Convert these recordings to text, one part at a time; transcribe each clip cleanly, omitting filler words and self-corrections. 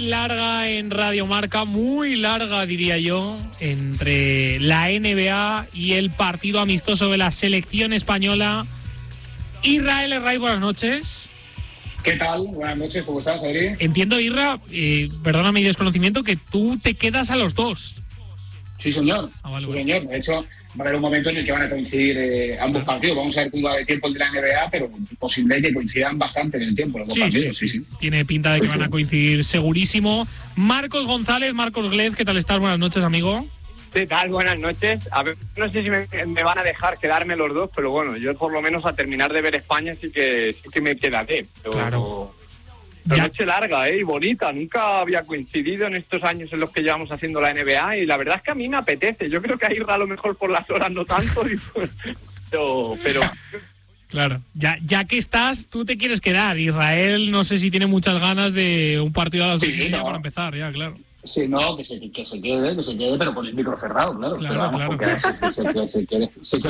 larga en Radio Marca, muy larga diría yo, entre la NBA y el partido amistoso de la selección española. Israel Herray, buenas noches. ¿Qué tal? Buenas noches, ¿cómo estás, Adri? Entiendo, Irra, perdona mi desconocimiento, que tú te quedas a los dos. Sí, señor. Vale. Señor. De hecho, va a haber un momento en el que van a coincidir ambos partidos. Vamos a ver cómo va de tiempo el de la NBA, pero posible que coincidan bastante en el tiempo los dos partidos. Sí. Tiene pinta de que van a coincidir segurísimo. Marcos González, Marcos Glez, ¿qué tal estás? Buenas noches, amigo. ¿Qué tal? Buenas noches. A ver, no sé si me van a dejar quedarme los dos, pero bueno, yo por lo menos a terminar de ver España sí que me quedaré. Pero, claro. Pero noche larga, y bonita. Nunca había coincidido en estos años en los que llevamos haciendo la NBA y la verdad es que a mí me apetece. Yo creo que a Irra a lo mejor por las horas no tanto, pero... Claro, ya que estás, tú te quieres quedar. Israel no sé si tiene muchas ganas de un partido a las 2:30 para empezar, ya, claro. Sí, no, que se quede, pero con el micro cerrado, claro. Que se quede,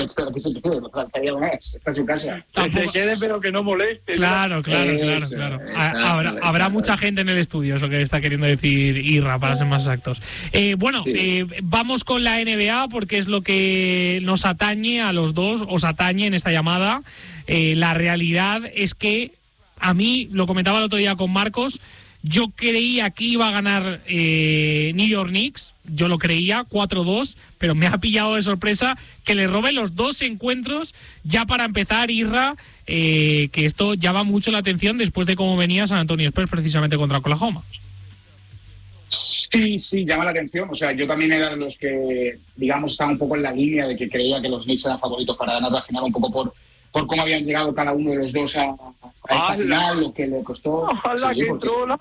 está en su casa. Que se quede, pero que no moleste. Claro. Habrá mucha gente en el estudio, es lo que está queriendo decir Irra, para ser más exactos. Vamos con la NBA, porque es lo que nos atañe a los dos, os atañe en esta llamada. La realidad es que, a mí, lo comentaba el otro día con Marcos, yo creía que iba a ganar New York Knicks, yo lo creía, 4-2, pero me ha pillado de sorpresa que le roben los dos encuentros ya para empezar, Irra, que esto llama mucho la atención después de cómo venía San Antonio Spurs precisamente contra Oklahoma. Sí, llama la atención. O sea, yo también era de los que, digamos, estaba un poco en la línea de que creía que los Knicks eran favoritos para ganar la final, un poco por cómo habían llegado cada uno de los dos a esta final, lo que le costó. ¡Hala, qué trola!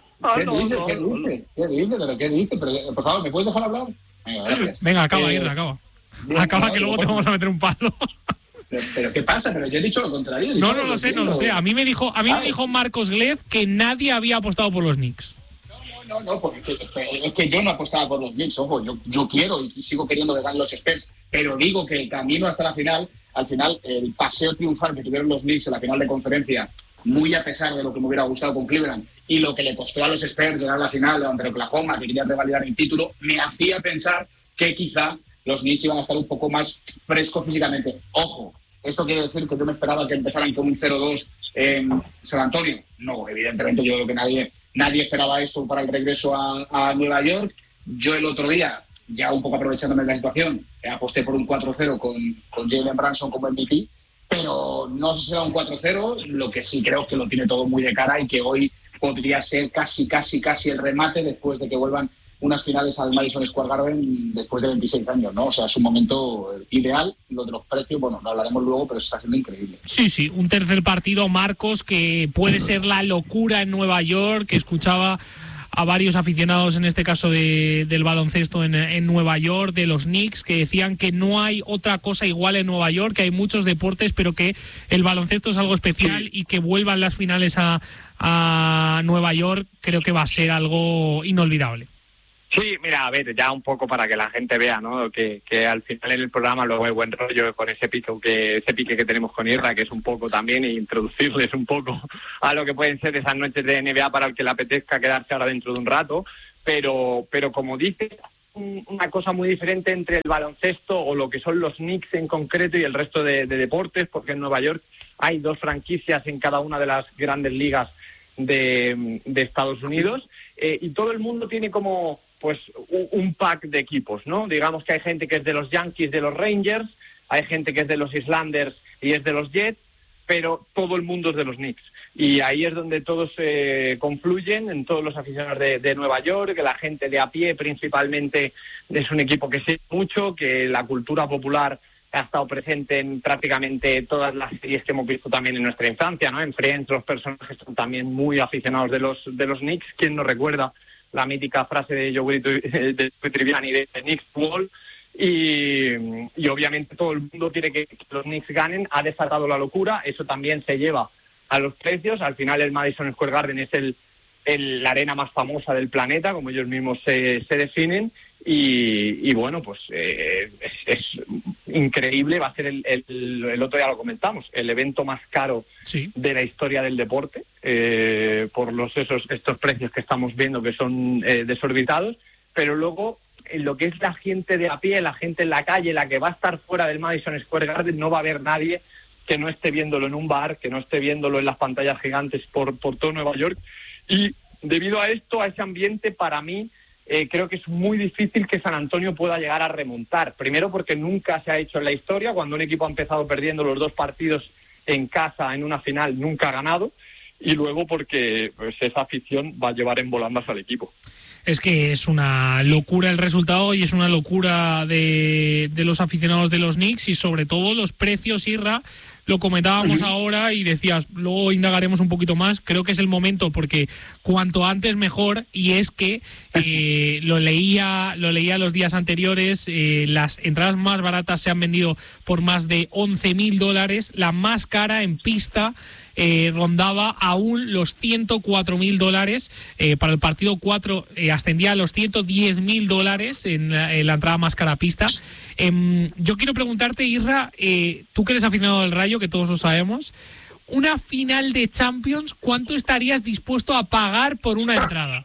¿Qué dice? Pero, por favor, ¿me puedes dejar hablar? Venga, gracias. Venga, acaba, Irra, acaba. Acaba, que luego te vamos a meter un palo. Pero ¿qué pasa? Pero yo he dicho lo contrario. No lo sé. A mí me dijo Marcos Glez que nadie había apostado por los Knicks. No, porque es que yo no apostaba por los Knicks, ojo, yo quiero y sigo queriendo que ganen los Spurs, pero digo que el camino hasta la final, al final, el paseo triunfal que tuvieron los Knicks en la final de conferencia, muy a pesar de lo que me hubiera gustado con Cleveland, y lo que le costó a los Spurs llegar a la final ante Oklahoma, que quería revalidar el título, me hacía pensar que quizá los Knicks iban a estar un poco más frescos físicamente. Ojo, ¿esto quiere decir que yo me esperaba que empezaran con un 0-2 en San Antonio? No, evidentemente yo creo que nadie esperaba esto para el regreso a Nueva York. Yo el otro día, ya un poco aprovechándome de la situación, aposté por un 4-0 con Jalen Brunson como MVP, pero no sé si será un 4-0, lo que sí creo que lo tiene todo muy de cara y que hoy podría ser casi el remate después de que vuelvan unas finales al Madison Square Garden después de 26 años, ¿no? O sea, es un momento ideal. Lo de los precios, bueno, lo hablaremos luego, pero está siendo increíble. Sí, un tercer partido, Marcos, que puede ser la locura en Nueva York, que escuchaba a varios aficionados, en este caso del baloncesto en Nueva York, de los Knicks, que decían que no hay otra cosa igual en Nueva York, que hay muchos deportes, pero que el baloncesto es algo especial y que vuelvan las finales a Nueva York, creo que va a ser algo inolvidable. Sí, mira, a ver, ya un poco para que la gente vea, ¿no? Que al final en el programa luego hay buen rollo con ese pique que tenemos con Irra, que es un poco también introducirles un poco a lo que pueden ser esas noches de NBA para el que le apetezca quedarse ahora dentro de un rato, pero como dices, una cosa muy diferente entre el baloncesto o lo que son los Knicks en concreto y el resto de deportes, porque en Nueva York hay dos franquicias en cada una de las grandes ligas de Estados Unidos, y todo el mundo tiene como pues un pack de equipos, ¿no? Digamos que hay gente que es de los Yankees, de los Rangers, hay gente que es de los Islanders y es de los Jets, pero todo el mundo es de los Knicks. Y ahí es donde todos confluyen, en todos los aficionados de Nueva York, que la gente de a pie principalmente es un equipo que sigue mucho, que la cultura popular ha estado presente en prácticamente todas las series que hemos visto también en nuestra infancia, ¿no? En Friends los personajes son también muy aficionados de los Knicks. ¿Quién no recuerda la mítica frase de Joe Tribbiani de Knicks Wall? Y obviamente todo el mundo quiere que los Knicks ganen. Ha desatado la locura, eso también se lleva a los precios. Al final el Madison Square Garden es la arena más famosa del planeta, como ellos mismos se definen, y bueno, pues es increíble. Va a ser el otro día lo comentamos, el evento más caro de la historia del deporte, por estos precios que estamos viendo que son desorbitados, pero luego en lo que es la gente de a pie, la gente en la calle, la que va a estar fuera del Madison Square Garden, no va a haber nadie que no esté viéndolo en un bar, que no esté viéndolo en las pantallas gigantes por todo Nueva York. Y debido a esto, a ese ambiente, para mí, creo que es muy difícil que San Antonio pueda llegar a remontar. Primero porque nunca se ha hecho en la historia, cuando un equipo ha empezado perdiendo los 2 partidos en casa en una final, nunca ha ganado. Y luego porque pues, esa afición va a llevar en volandas al equipo. Es que es una locura el resultado y es una locura de los aficionados de los Knicks y sobre todo los precios, Irra. Lo comentábamos ahora y decías, luego indagaremos un poquito más. Creo que es el momento porque cuanto antes mejor, y es que lo leía los días anteriores, las entradas más baratas se han vendido por más de $11.000, la más cara en pista rondaba aún los $104.000, para el partido 4 ascendía a los $110.000 en la entrada más cara a pista. Yo quiero preguntarte, Irra, tú que eres aficionado del Rayo, que todos lo sabemos, una final de Champions, ¿cuánto estarías dispuesto a pagar por una entrada?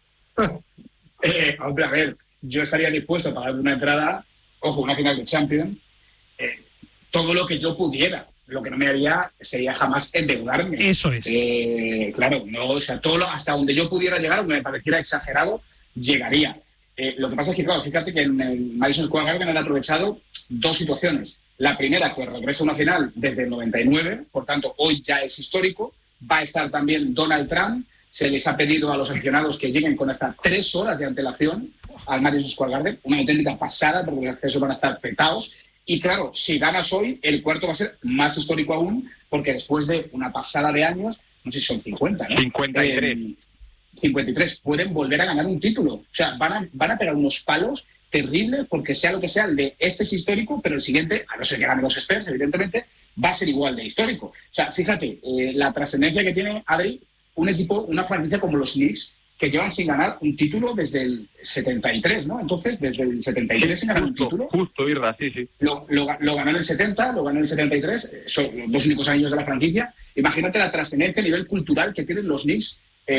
Hombre, a ver, yo estaría dispuesto a pagar una entrada, ojo, una final de Champions, todo lo que yo pudiera. Lo que no me haría sería jamás endeudarme. Eso es. Claro, no, o sea, hasta donde yo pudiera llegar, aunque me pareciera exagerado, llegaría. Lo que pasa es que, claro, fíjate que en el Madison Square Garden han aprovechado 2 situaciones. La primera, que regresa a una final desde el 99, por tanto, hoy ya es histórico. Va a estar también Donald Trump. Se les ha pedido a los aficionados que lleguen con hasta 3 horas de antelación al Madison Square Garden. Una auténtica pasada, porque los accesos van a estar petados. Y claro, si ganas hoy, el cuarto va a ser más histórico aún, porque después de una pasada de años, no sé si son 50, ¿no? 53, pueden volver a ganar un título. O sea, van a pegar unos palos terribles, porque sea lo que sea, el de este es histórico, pero el siguiente, a no ser que ganen los Spurs, evidentemente, va a ser igual de histórico. O sea, fíjate, la trascendencia que tiene, Adri, un equipo, una franquicia como los Knicks, que llevan sin ganar un título desde el 73, ¿no? Entonces, desde el 73 sin ganar un título. Justo, Irra, sí. Lo ganó en el 70, lo ganó en el 73, son los 2 únicos años de la franquicia. Imagínate la trascendencia a nivel cultural que tienen los Knicks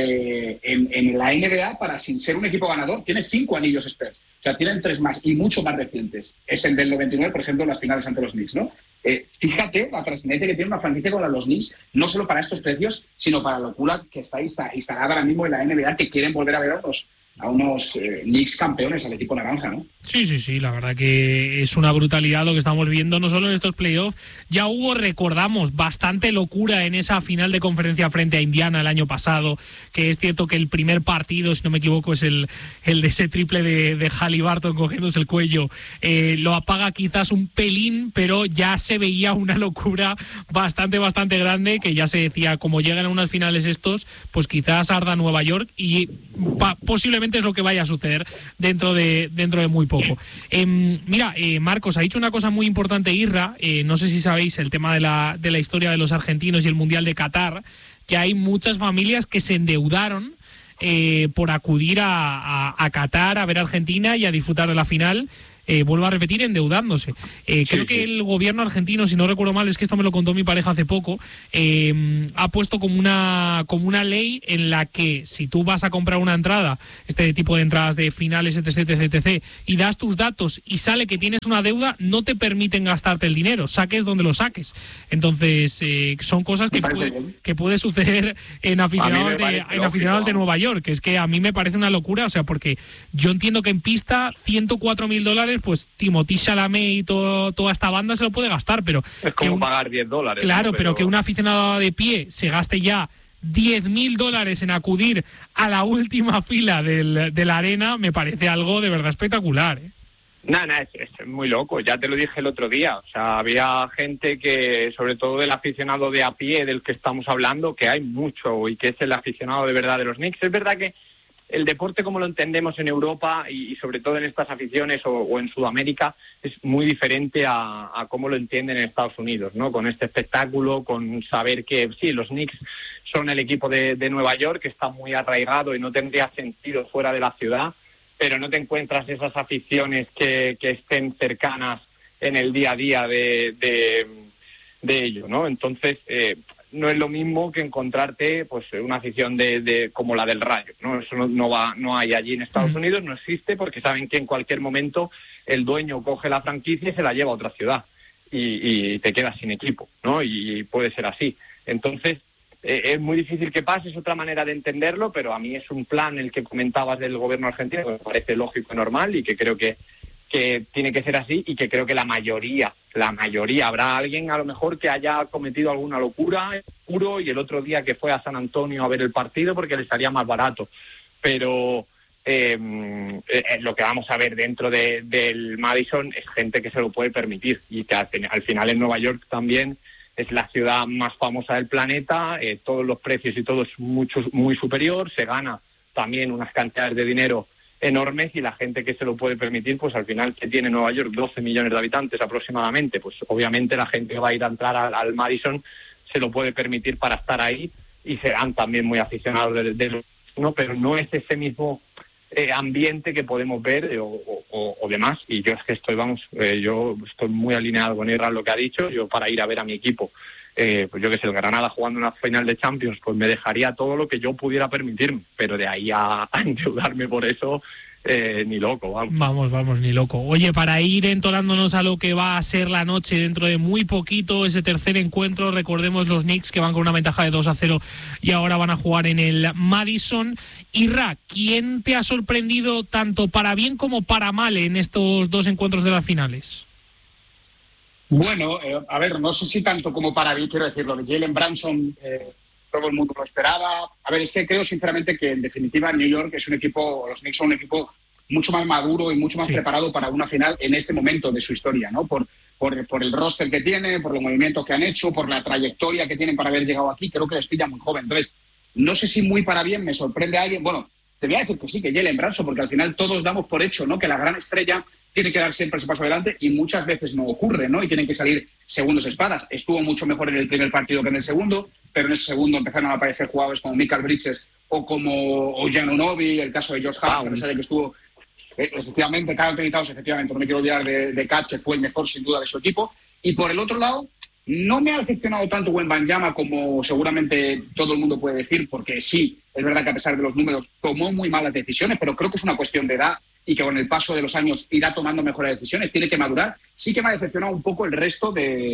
en la NBA para, sin ser un equipo ganador, tiene 5 anillos Spurs. O sea, tienen 3 más y mucho más recientes. Es el del 99, por ejemplo, en las finales ante los Knicks, ¿no? Fíjate la trascendencia que tiene una franquicia como los Knicks, no solo para estos precios, sino para la locura que está instalada ahora mismo en la NBA, que quieren volver a ver a unos Knicks campeones, al equipo naranja, ¿no? Sí, la verdad que es una brutalidad lo que estamos viendo, no solo en estos playoffs. Ya hubo, recordamos, bastante locura en esa final de conferencia frente a Indiana el año pasado, que es cierto que el primer partido, si no me equivoco, es el de ese triple de Haliburton cogiéndose el cuello, lo apaga quizás un pelín, pero ya se veía una locura bastante grande, que ya se decía, como llegan a unas finales estos, pues quizás arda Nueva York, y posiblemente es lo que vaya a suceder dentro de muy poco. Mira, Marcos, ha dicho una cosa muy importante, Irra, no sé si sabéis el tema de la historia de los argentinos y el Mundial de Qatar, que hay muchas familias que se endeudaron por acudir a Qatar, a ver a Argentina y a disfrutar de la final. Vuelvo a repetir, endeudándose. Creo que el gobierno argentino, si no recuerdo mal, es que esto me lo contó mi pareja hace poco, ha puesto como una ley en la que si tú vas a comprar una entrada, este tipo de entradas de finales, etc., y das tus datos y sale que tienes una deuda, no te permiten gastarte el dinero, saques donde lo saques. Entonces, son cosas que puede suceder en aficionados de Nueva York, que es que a mí me parece una locura, o sea, porque yo entiendo que en pista $104.000, pues Timothée Chalamet y toda esta banda se lo puede gastar, pero es como pagar $10. Claro, pero que un aficionado de pie se gaste ya $10.000 en acudir a la última fila de la arena, me parece algo de verdad espectacular, ¿eh? Es muy loco, ya te lo dije el otro día, o sea, había gente que, sobre todo del aficionado de a pie del que estamos hablando, que hay mucho, y que es el aficionado de verdad de los Knicks. Es verdad que el deporte como lo entendemos en Europa y sobre todo en estas aficiones o en Sudamérica es muy diferente a cómo lo entienden en Estados Unidos, ¿no? Con este espectáculo, con saber que sí, los Knicks son el equipo de Nueva York, que está muy arraigado y no tendría sentido fuera de la ciudad, pero no te encuentras esas aficiones que estén cercanas en el día a día de ello, ¿no? Entonces, no es lo mismo que encontrarte pues una afición de como la del Rayo, ¿no? Eso no hay allí en Estados Unidos, no existe, porque saben que en cualquier momento el dueño coge la franquicia y se la lleva a otra ciudad y te quedas sin equipo, ¿no? Y puede ser así. Entonces, es muy difícil que pase, es otra manera de entenderlo, pero a mí es un plan el que comentabas del gobierno argentino que me parece lógico y normal y que creo que tiene que ser así, y que creo que la mayoría, habrá alguien a lo mejor que haya cometido alguna locura puro y el otro día que fue a San Antonio a ver el partido porque le estaría más barato, pero lo que vamos a ver dentro del Madison es gente que se lo puede permitir, y que al final en Nueva York también es la ciudad más famosa del planeta, todos los precios y todo es muy superior, se gana también unas cantidades de dinero enormes, y la gente que se lo puede permitir, pues al final, que tiene Nueva York 12 millones de habitantes aproximadamente, pues obviamente la gente que va a ir a entrar al Madison se lo puede permitir para estar ahí, y serán también muy aficionados ¿no? Pero no es ese mismo ambiente que podemos ver o demás, y yo es que yo estoy muy alineado con Irra lo que ha dicho. Yo, para ir a ver a mi equipo, pues yo que sé, el Granada jugando una final de Champions, pues me dejaría todo lo que yo pudiera permitirme, pero de ahí a endeudarme por eso, ni loco, vamos, ni loco. Oye, para ir entonándonos a lo que va a ser la noche dentro de muy poquito, ese tercer encuentro, recordemos los Knicks que van con una ventaja de 2-0 y ahora van a jugar en el Madison. Irra, ¿quién te ha sorprendido tanto para bien como para mal en estos dos encuentros de las finales? Bueno, a ver, no sé si tanto como para bien, quiero decirlo, de Jalen Brunson, todo el mundo lo esperaba. A ver, es que creo sinceramente que en definitiva New York es un equipo, los Knicks son un equipo mucho más maduro y mucho más preparado para una final en este momento de su historia, ¿no? Por el roster que tiene, por los movimientos que han hecho, por la trayectoria que tienen para haber llegado aquí, creo que les pilla muy joven. Entonces, no sé si muy para bien me sorprende a alguien. Bueno, te voy a decir que sí, que Jalen Brunson, porque al final todos damos por hecho, ¿no?, que la gran estrella tiene que dar siempre ese paso adelante, y muchas veces no ocurre, ¿no? Y tienen que salir segundos espadas. Estuvo mucho mejor en el primer partido que en el segundo, pero en ese segundo empezaron a aparecer jugadores como Mikal Bridges o como Jan Unobi, el caso de Josh Hart, a pesar de que estuvo efectivamente, Carl Towns, efectivamente, no me quiero olvidar de Kat, que fue el mejor sin duda de su equipo. Y por el otro lado, no me ha decepcionado tanto Wembanyama como seguramente todo el mundo puede decir, porque sí, es verdad que a pesar de los números tomó muy malas decisiones, pero creo que es una cuestión de edad y que con el paso de los años irá tomando mejores decisiones, tiene que madurar. Sí que me ha decepcionado un poco el resto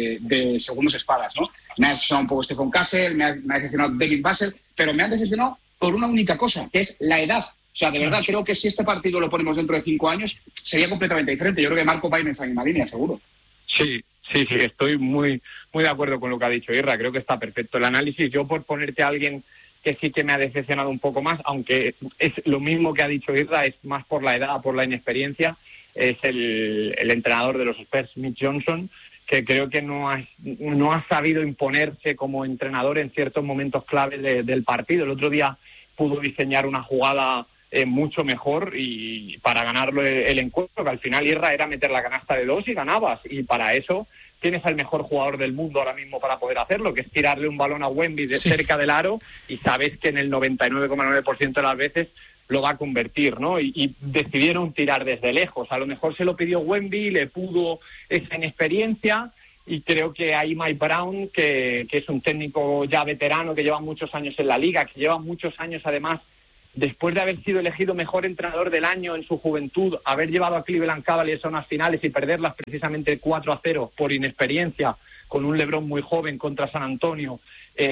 de segundos espadas, ¿no? Me ha decepcionado un poco Stephen Castle, me ha decepcionado David Vassell, pero me han decepcionado por una única cosa, que es la edad. O sea, de verdad, creo que si este partido lo ponemos dentro de 5 años, sería completamente diferente. Yo creo que Marco va en esa misma línea, seguro. Sí, estoy muy de acuerdo con lo que ha dicho Irra. Creo que está perfecto el análisis. Yo, por ponerte a alguien que sí que me ha decepcionado un poco más, aunque es lo mismo que ha dicho Irra, es más por la edad, por la inexperiencia, es el entrenador de los Spurs, Mitch Johnson, que creo que no ha sabido imponerse como entrenador en ciertos momentos claves del partido. El otro día pudo diseñar una jugada mucho mejor y para ganarlo el encuentro, que al final, Irra, era meter la canasta de 2 y ganabas, y para eso tienes al mejor jugador del mundo ahora mismo para poder hacerlo, que es tirarle un balón a Wemby cerca del aro, y sabes que en el 99,9% de las veces lo va a convertir, ¿no? Y decidieron tirar desde lejos. A lo mejor se lo pidió Wemby, le pudo esa inexperiencia, y creo que ahí Mike Brown, que es un técnico ya veterano, que lleva muchos años en la liga, que lleva muchos años además, después de haber sido elegido mejor entrenador del año en su juventud, haber llevado a Cleveland Cavaliers a unas finales y perderlas precisamente 4-0 por inexperiencia, con un LeBron muy joven contra San Antonio,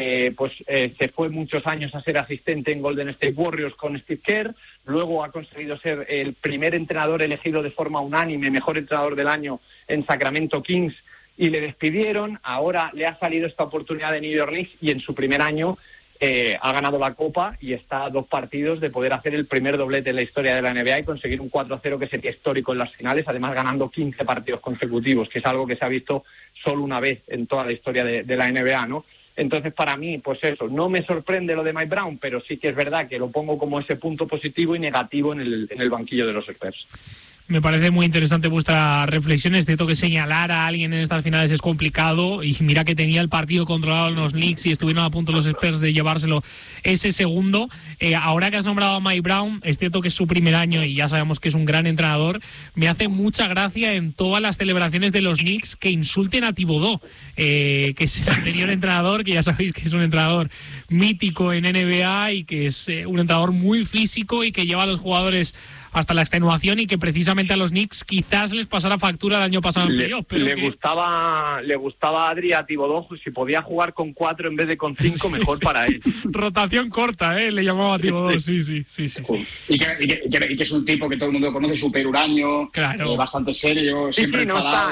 se fue muchos años a ser asistente en Golden State Warriors con Steve Kerr, luego ha conseguido ser el primer entrenador elegido de forma unánime, mejor entrenador del año en Sacramento Kings, y le despidieron. Ahora le ha salido esta oportunidad de New York Knicks, y en su primer año ha ganado la Copa y está a 2 partidos de poder hacer el primer doblete en la historia de la NBA y conseguir un 4-0 que sería histórico en las finales, además ganando 15 partidos consecutivos, que es algo que se ha visto solo una vez en toda la historia de la NBA, ¿no? Entonces, para mí, pues eso, no me sorprende lo de Mike Brown, pero sí que es verdad que lo pongo como ese punto positivo y negativo en el banquillo de los Spurs. Me parece muy interesante vuestra reflexión. Es cierto que señalar a alguien en estas finales es complicado, y mira que tenía el partido controlado en los Knicks y estuvieron a punto los Spurs de llevárselo ese segundo. Ahora que has nombrado a Mike Brown, es cierto que es su primer año y ya sabemos que es un gran entrenador. Me hace mucha gracia en todas las celebraciones de los Knicks que insulten a Thibodeau, que es el anterior entrenador, que ya sabéis que es un entrenador mítico en NBA y que es un entrenador muy físico y que lleva a los jugadores hasta la extenuación, y que precisamente a los Knicks quizás les pasara factura el año pasado en playoff. Le gustaba a Adri, a Thibodeau, si podía jugar con 4 en vez de con 5, mejor para él. Rotación corta, le llamaba a Thibodeau, sí. Y que es un tipo que todo el mundo conoce, súper huraño, claro. Bastante serio, siempre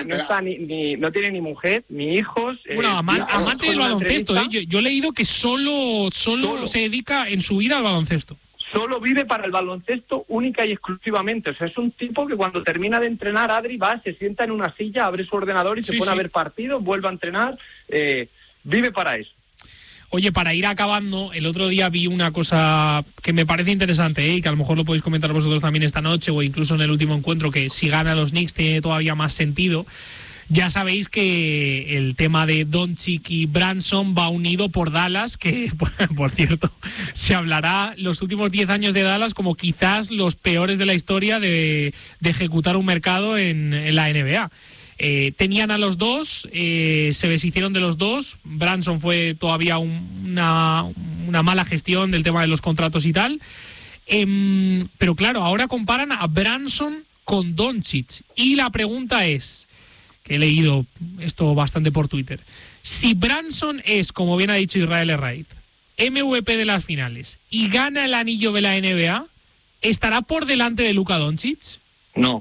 no tiene ni mujer, ni hijos. Bueno, amante del baloncesto, yo he leído que solo se dedica en su vida al baloncesto. Solo vive para el baloncesto única y exclusivamente. O sea, es un tipo que cuando termina de entrenar, Adri va, se sienta en una silla, abre su ordenador y se pone a ver partidos, vuelve a entrenar, vive para eso. Oye, para ir acabando, el otro día vi una cosa que me parece interesante, y que a lo mejor lo podéis comentar vosotros también esta noche o incluso en el último encuentro, que si gana los Knicks tiene todavía más sentido. Ya sabéis que el tema de Doncic y Branson va unido por Dallas, que, por cierto, se hablará los últimos 10 años de Dallas como quizás los peores de la historia de ejecutar un mercado en la NBA. Tenían a los dos, se deshicieron de los dos. Branson fue todavía una mala gestión del tema de los contratos y tal. Pero claro, ahora comparan a Branson con Doncic. Y la pregunta es, que he leído esto bastante por Twitter, si Branson es, como bien ha dicho Israel Herraiz, MVP de las finales y gana el anillo de la NBA, ¿estará por delante de Luka Doncic? No.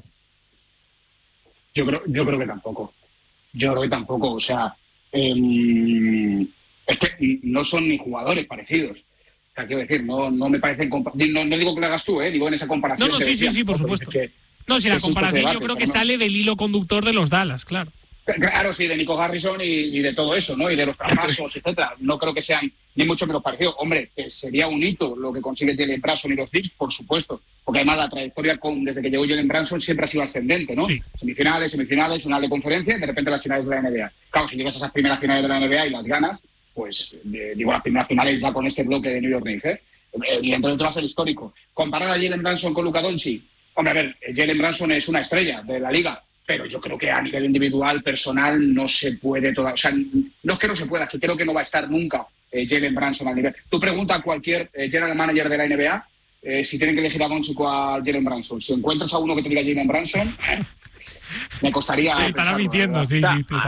Yo creo que tampoco. O sea, es que no son ni jugadores parecidos. O sea, quiero decir, no me parecen... No digo que lo hagas tú, digo en esa comparación. No, sí, por supuesto. No, si la comparación yo creo que sale del hilo conductor de los Dallas, claro. Claro, sí, de Nico Harrison y de todo eso, ¿no? Y de los traspasos, etcétera. No creo que sean ni mucho menos parecidos. Hombre, que sería un hito lo que consigue Jalen Branson y los Knicks, por supuesto. Porque además la trayectoria desde que llegó Jalen Branson siempre ha sido ascendente, ¿no? Sí. Semifinales, final de conferencia y de repente las finales de la NBA. Claro, si llegas a esas primeras finales de la NBA y las ganas, pues digo, las primeras finales ya con este bloque de New York Knicks, evidentemente va a ser histórico. Comparar a Jalen Branson con Luka Doncic, hombre, a ver, Jalen Branson es una estrella de la liga, pero yo creo que a nivel individual, personal, no se puede toda. O sea, no es que no se pueda, es que creo que no va a estar nunca Jalen Branson al nivel. Tú preguntas a cualquier general manager de la NBA si tienen que elegir a Doncic o a Jalen Branson. Si encuentras a uno que te diga Jalen Branson, me costaría. Te estará mintiendo, sí.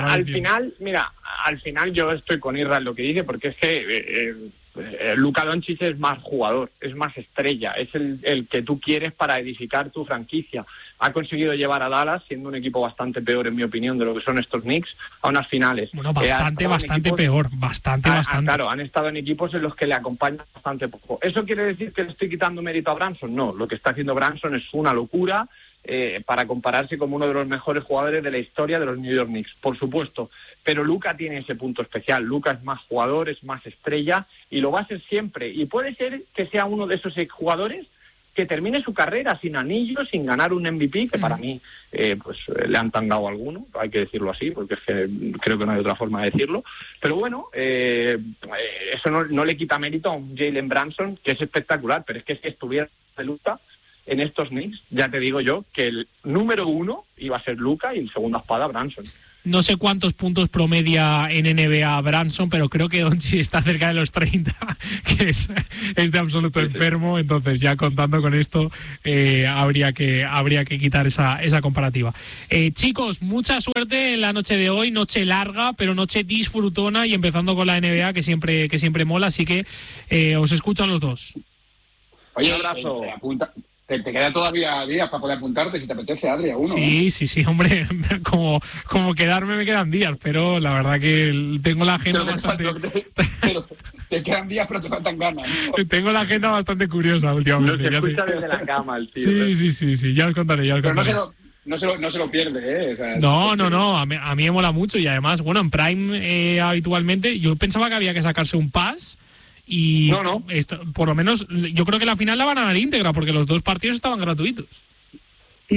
Al final yo estoy con Irra en lo que dice, porque es que Luka Doncic es más jugador, es más estrella, es el que tú quieres para edificar tu franquicia. Ha conseguido llevar a Dallas, siendo un equipo bastante peor, en mi opinión, de lo que son estos Knicks, a unas finales. Bueno, bastante peor. Claro, han estado en equipos en los que le acompañan bastante poco. ¿Eso quiere decir que le estoy quitando mérito a Branson? No, lo que está haciendo Branson es una locura para compararse como uno de los mejores jugadores de la historia de los New York Knicks, por supuesto. Pero Luka tiene ese punto especial. Luka es más jugador, es más estrella y lo va a ser siempre. Y puede ser que sea uno de esos jugadores que termine su carrera sin anillo, sin ganar un MVP, que para mí le han tangado a alguno, hay que decirlo así, porque es que creo que no hay otra forma de decirlo. Pero bueno, eso no le quita mérito a un Jalen Branson, que es espectacular, pero es que si estuviera de Luka en estos Knicks, ya te digo yo que el número 1 iba a ser Luka y el segunda espada Branson. No sé cuántos puntos promedia en NBA Branson, pero creo que Doncic está cerca de los 30, que es de absoluto enfermo. Entonces, ya contando con esto, habría que quitar esa comparativa. Chicos, mucha suerte en la noche de hoy, noche larga, pero noche disfrutona, y empezando con la NBA, que siempre mola, así que os escuchan los dos. Oye, un abrazo. Te queda todavía días para poder apuntarte si te apetece, Adri, a uno. Sí, hombre, como quedarme me quedan días, pero la verdad que tengo la agenda bastante... Te quedan días, pero te faltan ganas, ¿no? Tengo la agenda bastante curiosa últimamente. No se escucha desde la cama el tío. Sí, ya os contaré. Pero no se lo pierde, ¿eh? O sea, no, a mí me mola mucho, y además, bueno, en Prime habitualmente yo pensaba que había que sacarse un pass. Y no. Esto, por lo menos yo creo que la final la van a dar íntegra, porque los dos partidos estaban gratuitos. Uh-huh.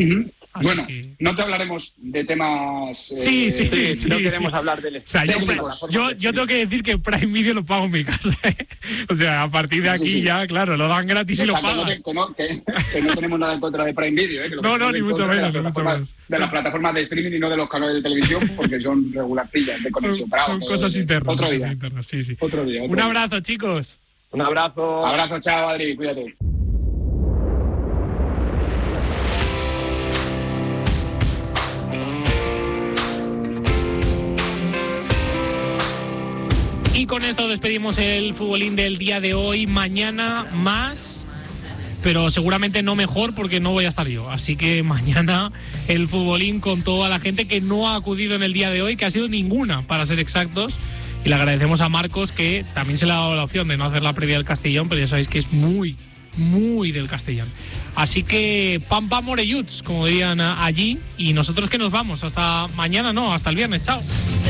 Así bueno, que... no te hablaremos de temas... Sí, no queremos hablar de... O sea, yo tengo que decir que Prime Video lo pago en mi casa. O sea, a partir de aquí ya, claro, lo dan gratis y lo pagas. Que no tenemos nada en contra de Prime Video. No, ni mucho menos. De las plataformas de streaming y no de los canales de televisión, porque son regularcillas de conexión. Son cosas internas. Otro día. Sí. Otro día. Un abrazo, chicos. Un abrazo. Abrazo, chao, Adri, cuídate. Y con esto despedimos el futbolín del día de hoy. Mañana más, pero seguramente no mejor porque no voy a estar yo. Así que mañana el futbolín con toda la gente que no ha acudido en el día de hoy, que ha sido ninguna, para ser exactos. Y le agradecemos a Marcos, que también se le ha dado la opción de no hacer la previa del Castellón, pero ya sabéis que es muy del Castellón. Así que pam pam orelluts, como dirían allí. Y nosotros que nos vamos hasta mañana, no, hasta el viernes. Chao.